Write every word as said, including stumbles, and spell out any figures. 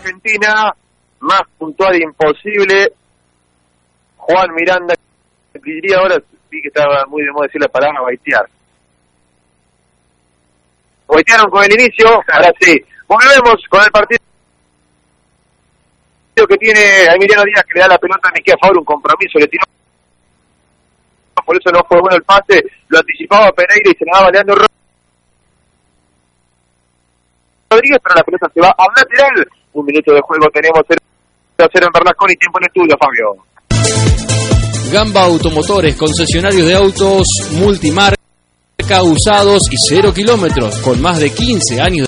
Argentina, más puntual e imposible. Juan Miranda, diría ahora, sí que estaba muy de moda decir la palabra baitear. Baitearon con el inicio, ahora sí. Volvemos con el partido que tiene Emiliano Díaz, que le da la pelota a Mejía a favor, un compromiso, le tiró. Por eso no fue bueno el pase, lo anticipaba Pereira y se la daba Leandro Rodríguez, pero la pelota se va a lateral. Un minuto de juego tenemos, cero a cero en Bernasconi, tiempo en estudio, Fabio. Gamba Automotores, concesionarios de autos multimarca, usados y cero kilómetros, con más de quince años